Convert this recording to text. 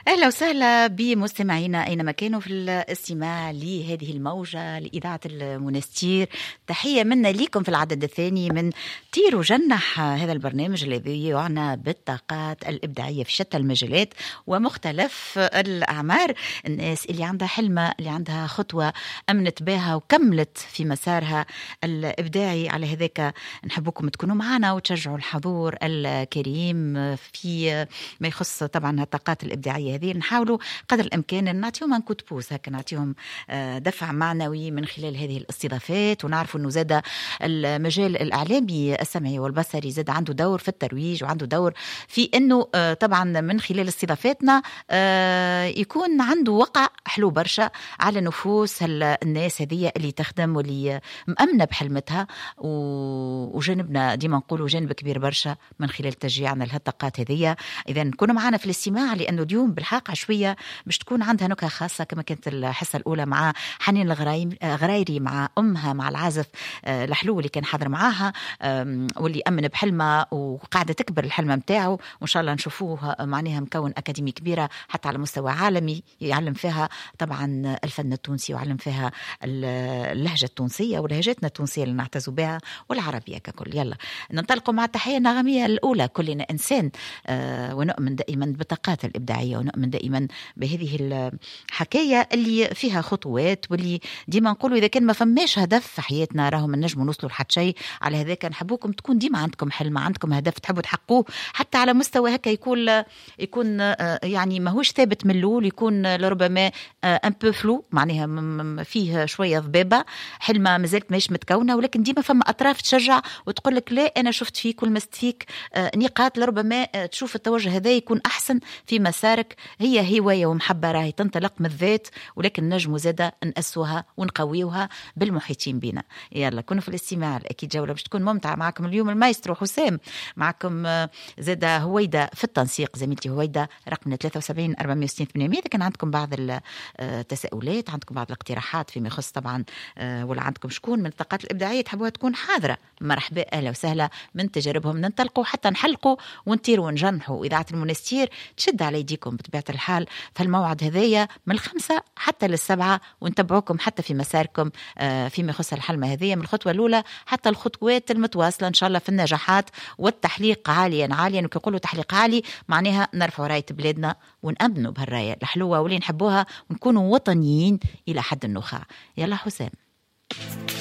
أهلا وسهلا بمستمعينا أينما كانوا في الاستماع لهذه الموجة لإذاعة المنستير. تحية منا ليكم في العدد الثاني من طير وجنح، هذا البرنامج الذي يعنى بالطاقات الإبداعية في شتى المجالات ومختلف الأعمار. الناس اللي عندها حلمة، اللي عندها خطوة أمنت بها وكملت في مسارها الإبداعي، على هذاك نحبكم تكونوا معنا وتشجعوا الحضور الكريم في ما يخص طبعا الطاقات الإبداعية هذه. نحاولوا قدر الإمكان نعطيهم ان كود بوس، هكا نعطيهم دفع معنوي من خلال هذه الاستضافات. ونعرفوا أنه زاد المجال الإعلامي السمعي والبصري زاد عنده دور في الترويج وعنده دور في أنه طبعا من خلال استضافتنا يكون عنده وقع حلو برشا على نفوس الناس هذه اللي تخدم واللي مأمنة بحلمتها. وجانبنا ديما نقولوا جانب كبير برشا من خلال تشجيعنا لهالطاقات هذه. إذا نكونوا معنا في الاستماع، لأنه اليوم بالحق شوية باش تكون عندها نكهة خاصة كما كانت الحصة الأولى مع حنين الغرايري مع أمها، مع العازف الحلو اللي كان حاضر معاها واللي أمن بحلمه وقاعدة تكبر الحلمة متاعه، وإن شاء الله نشوفوه معناها مكون أكاديمي كبيرة حتى على مستوى عالمي يعلم فيها طبعا الفن التونسي ويعلم فيها اللهجة التونسية ولهجتنا التونسية اللي نعتز بها والعربية ككل. يلا ننطلقوا مع التحية النغمية الأولى. كلنا إنسان ونؤمن دائما بالطاقات الإبداعية، ونؤمن دائما بهذه الحكاية اللي فيها خطوات، واللي ديما نقولوا إذا كان ما فماش هدف في حياتنا راهم نجموا نوصلوا لحد شيء. على هذاك نحبوكم تكون ديما عندكم حلم، عندكم هدف تحبوا تحققوه، حتى على مستوى هكا يكون يعني ماهوش ثابت من الأول، يكون لربما ان بو فلو، معناها فيه شوية ضبابة، حلمة مازالت ماهيش متكونة، ولكن ديما فما أطراف تشجع وتقول لك لا أنا شفت فيك ولمست فيك نقاط لربما تشوف التوجه هذا يكون أحسن في مسارك. هي هواية ومحبة راهي تنطلق من الذات، ولكن نجموا زادة نأسوها ونقويوها بالمحيطين بنا. يلا كونوا في الاستماع، أكيد جولة باش تكون ممتعة. معكم اليوم المايسترو حسام، معكم زادة هويدة في التنسيق، زميلتي هويدة رقمنا 73 460 800. كان عندكم بعض التساؤلات، عندكم بعض الاقتراحات فيما يخص طبعا ولا عندكم شكون من الطاقات الإبداعية تحبوها تكون حاضرة، مرحبا أهلا وسهلا. من تجاربهم ننطلقوا حتى نحلقوا ونطيروا ونجنحوا. إذاعة المنستير تشد على يديكم بطبيعة الحال فالموعد هذايا من 5 حتى 7، ونتبعوكم حتى في مساركم فيما يخص الحلمة هذية من الخطوة الأولى حتى الخطوات المتواصلة إن شاء الله في النجاحات والتحليق عاليا عاليا. وكيقولوا تحليق عالي معناها نرفعوا راية بلادنا ونأمنوا بهالراية الحلوة واللي نحبوها ونكونوا وطنيين إلى حد النخاع. يلا حسام.